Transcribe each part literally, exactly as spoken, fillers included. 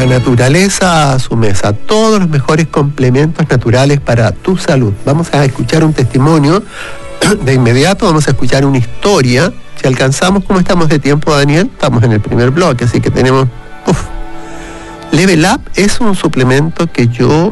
La naturaleza a su mesa, todos los mejores complementos naturales para tu salud. Vamos a escuchar un testimonio de inmediato, vamos a escuchar una historia. Si alcanzamos, ¿cómo estamos de tiempo, Daniel? Estamos en el primer bloque, así que tenemos... Uf. Level Up es un suplemento que yo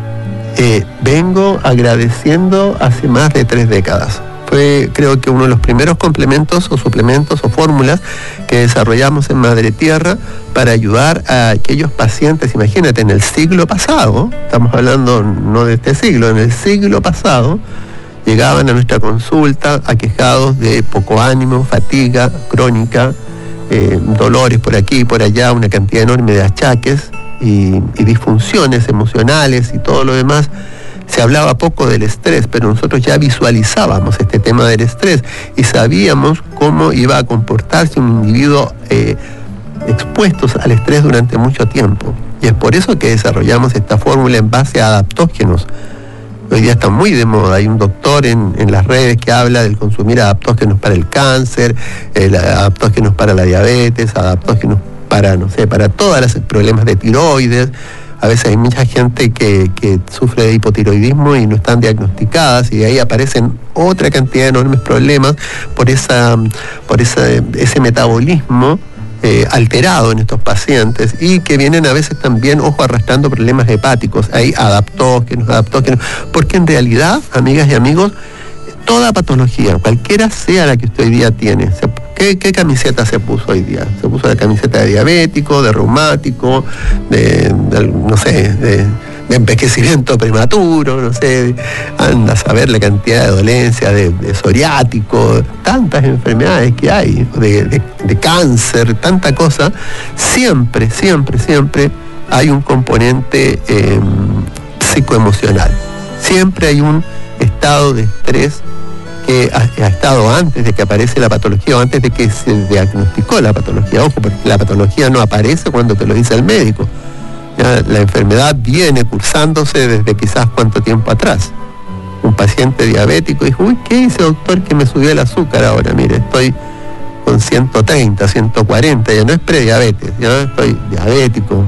eh, vengo agradeciendo hace más de tres décadas. Fue, creo que uno de los primeros complementos o suplementos o fórmulas que desarrollamos en Madre Tierra para ayudar a aquellos pacientes. Imagínate, en el siglo pasado, estamos hablando no de este siglo, en el siglo pasado, llegaban a nuestra consulta aquejados de poco ánimo, fatiga crónica, eh, dolores por aquí y por allá, una cantidad enorme de achaques y, y disfunciones emocionales y todo lo demás. Se hablaba poco del estrés, pero nosotros ya visualizábamos este tema del estrés y sabíamos cómo iba a comportarse un individuo eh, expuesto al estrés durante mucho tiempo. Y es por eso que desarrollamos esta fórmula en base a adaptógenos. Hoy día está muy de moda, hay un doctor en, en las redes que habla del consumir adaptógenos para el cáncer, el adaptógenos para la diabetes, adaptógenos para, no sé, para todos los problemas de tiroides. A veces hay mucha gente que, que sufre de hipotiroidismo y no están diagnosticadas, y de ahí aparecen otra cantidad de enormes problemas por esa, por esa, ese metabolismo eh, alterado en estos pacientes, y que vienen a veces también, ojo, arrastrando problemas hepáticos. Hay adaptógenos, adaptógenos, porque en realidad, amigas y amigos, toda patología, cualquiera sea la que usted hoy día tiene, ¿qué, qué camiseta se puso hoy día? Se puso la camiseta de diabético, de reumático, de, de no sé, de, de envejecimiento prematuro, no sé, anda a saber la cantidad de dolencias, de, de psoriático, tantas enfermedades que hay, de, de, de cáncer, tanta cosa. Siempre, siempre, siempre hay un componente eh, psicoemocional. Siempre hay un estado de estrés que ha, ha estado antes de que aparece la patología o antes de que se diagnosticó la patología. Ojo, porque la patología no aparece cuando te lo dice el médico. Ya, la enfermedad viene cursándose desde quizás cuánto tiempo atrás. Un paciente diabético dijo, uy, ¿qué hice, doctor, que me subió el azúcar ahora? Mire, estoy con ciento treinta, ciento cuarenta, ya no es prediabetes, ya estoy diabético.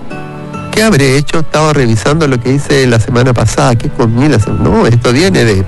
¿Qué habré hecho? Estaba revisando lo que hice la semana pasada, ¿qué comí la semana? No, esto viene de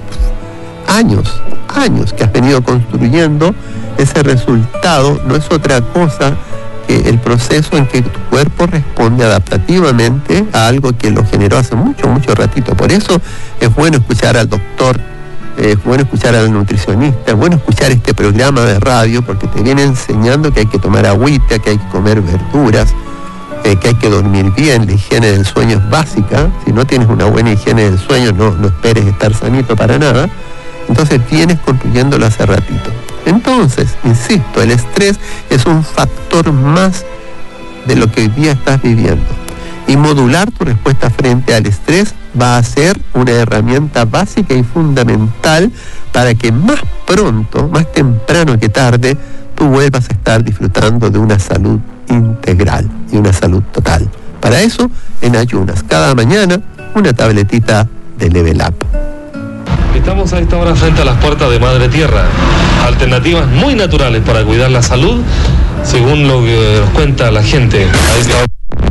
años, años que has venido construyendo. Ese resultado no es otra cosa que el proceso en que tu cuerpo responde adaptativamente a algo que lo generó hace mucho, mucho ratito. Por eso es bueno escuchar al doctor, es bueno escuchar al nutricionista, es bueno escuchar este programa de radio, porque te viene enseñando que hay que tomar agüita, que hay que comer verduras, eh, que hay que dormir bien. La higiene del sueño es básica. Si no tienes una buena higiene del sueño, no, no esperes estar sanito para nada. Entonces vienes construyéndolo hace ratito. Entonces, insisto, el estrés es un factor más de lo que hoy día estás viviendo. Y modular tu respuesta frente al estrés va a ser una herramienta básica y fundamental para que más pronto, más temprano que tarde, tú vuelvas a estar disfrutando de una salud integral y una salud total. Para eso, en ayunas, cada mañana, una tabletita de Level Up. Estamos a esta hora frente a las puertas de Madre Tierra. Alternativas muy naturales para cuidar la salud, según lo que nos cuenta la gente. Ahí está.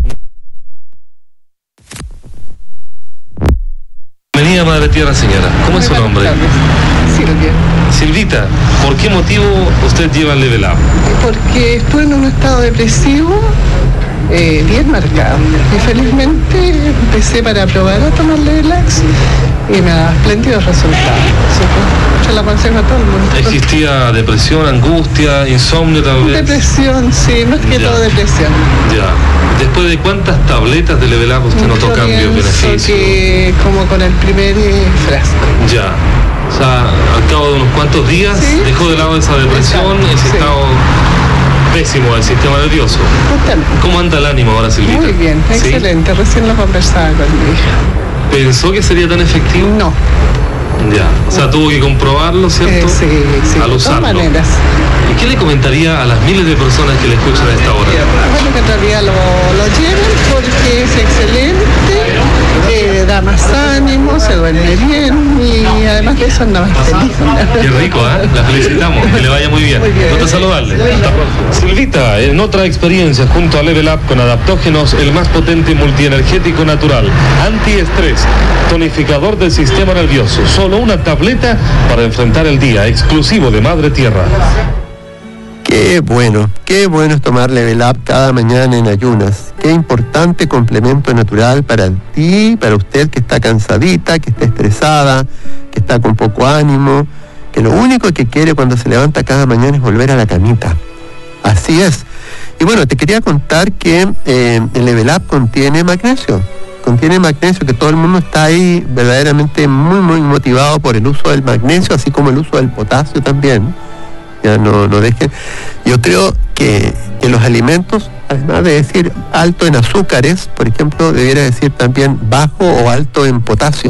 Bienvenida a Madre Tierra, señora. ¿Cómo es su nombre? Silvia. Silvita, ¿por qué motivo usted lleva el Level Up? Porque estuve en un estado depresivo eh, bien marcado, y felizmente empecé para probar a tomar Level Up y me da espléndidos resultados. Así que yo la aconsejo a todo el mundo. ¿Existía depresión, angustia, insomnio tal vez? Depresión, sí, más que Ya. todo depresión. Ya. ¿Después de cuántas tabletas de Level Up usted notó Yo cambios, pienso beneficios? que como con el primer eh, frasco. Ya. O sea, al cabo de unos cuantos días Sí. dejó de lado esa depresión, Exacto, ese sí. estado pésimo del sistema nervioso. Justamente. ¿Cómo anda el ánimo ahora, Silvita? Muy bien, ¿Sí? excelente. Recién lo conversaba con mi hija. ¿Pensó que sería tan efectivo? No. Ya. O sea, tuvo que comprobarlo, ¿cierto? Eh, sí, sí, Al de usarlo. todas maneras. ¿Y qué le comentaría a las miles de personas que le escuchan a esta hora? Bueno, que en realidad lo, lo lleven porque es excelente, eh, da más ánimo, se duerme bien y además de eso anda más feliz. Qué rico, ¿eh? La felicitamos, que le vaya muy bien. Muy bien. Gusto saludarle. Hasta pronto. Silvita, en otra experiencia junto a Level Up con adaptógenos, el más potente multienergético natural, antiestrés, tonificador del sistema nervioso, solo una tableta para enfrentar el día, exclusivo de Madre Tierra. Qué bueno, qué bueno es tomar Level Up cada mañana en ayunas. Qué importante complemento natural para ti, para usted que está cansadita, que está estresada, que está con poco ánimo, que lo único que quiere cuando se levanta cada mañana es volver a la camita. Así es. Y bueno, te quería contar que eh, el Level Up contiene magnesio. Contiene magnesio, que todo el mundo está ahí verdaderamente muy, muy motivado por el uso del magnesio, así como el uso del potasio también. Ya no, no dejen. Yo creo que, que los alimentos, además de decir alto en azúcares, por ejemplo, debiera decir también bajo o alto en potasio.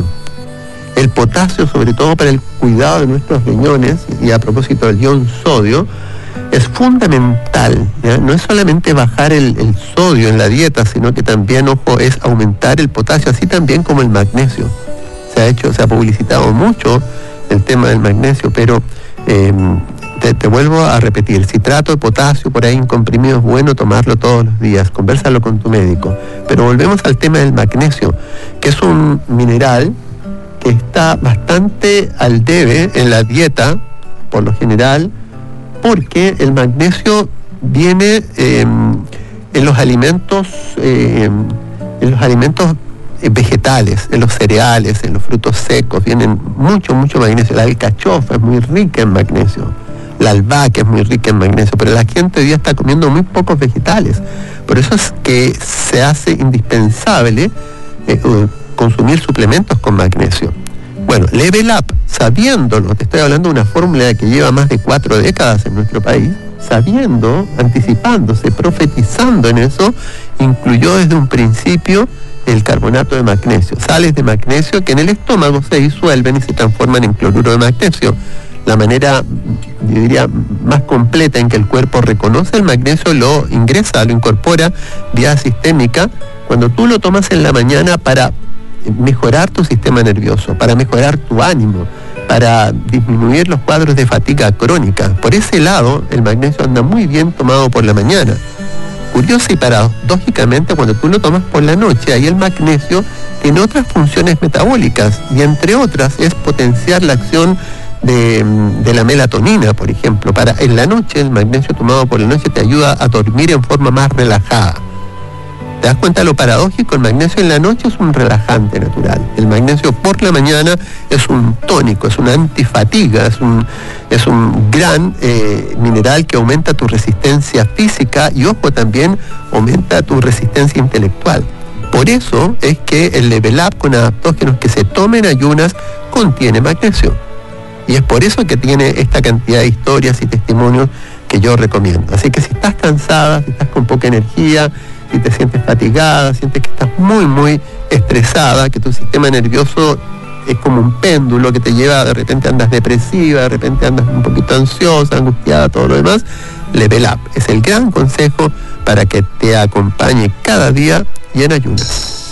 El potasio, sobre todo para el cuidado de nuestros riñones, y a propósito del ion sodio, es fundamental, ¿ya? No es solamente bajar el, el sodio en la dieta, sino que también, ojo, es aumentar el potasio, así también como el magnesio. Se ha hecho, se ha publicitado mucho el tema del magnesio, pero eh, te, te vuelvo a repetir, el citrato de potasio por ahí en comprimido es bueno tomarlo todos los días, conversalo con tu médico. Pero volvemos al tema del magnesio, que es un mineral que está bastante al debe en la dieta, por lo general, porque el magnesio viene eh, en los alimentos, eh, en los alimentos vegetales, en los cereales, en los frutos secos, vienen mucho, mucho magnesio. La alcachofa es muy rica en magnesio, la albahaca es muy rica en magnesio, pero la gente hoy día está comiendo muy pocos vegetales. Por eso es que se hace indispensable eh, consumir suplementos con magnesio. Bueno, Level Up, sabiéndolo, te estoy hablando de una fórmula que lleva más de cuatro décadas en nuestro país, sabiendo, anticipándose, profetizando en eso, incluyó desde un principio el carbonato de magnesio, sales de magnesio que en el estómago se disuelven y se transforman en cloruro de magnesio. La manera, yo diría, más completa en que el cuerpo reconoce el magnesio, lo ingresa, lo incorpora vía sistémica, cuando tú lo tomas en la mañana para mejorar tu sistema nervioso, para mejorar tu ánimo, para disminuir los cuadros de fatiga crónica. Por ese lado, el magnesio anda muy bien tomado por la mañana. Curioso y paradójicamente, cuando tú lo tomas por la noche, ahí el magnesio tiene otras funciones metabólicas, y entre otras es potenciar la acción de, de la melatonina, por ejemplo. Para en la noche, el magnesio tomado por la noche te ayuda a dormir en forma más relajada. ¿Te das cuenta de lo paradójico? El magnesio en la noche es un relajante natural. El magnesio por la mañana es un tónico, es una antifatiga, es un, es un gran eh, mineral que aumenta tu resistencia física y, ojo, también aumenta tu resistencia intelectual. Por eso es que el Level Up con adaptógenos que se tomen ayunas contiene magnesio. Y es por eso que tiene esta cantidad de historias y testimonios que yo recomiendo. Así que si estás cansada, si estás con poca energía, si te sientes fatigada, sientes que estás muy, muy estresada, que tu sistema nervioso es como un péndulo que te lleva, de repente andas depresiva, de repente andas un poquito ansiosa, angustiada, todo lo demás, Level Up es el gran consejo para que te acompañe cada día y en ayunas.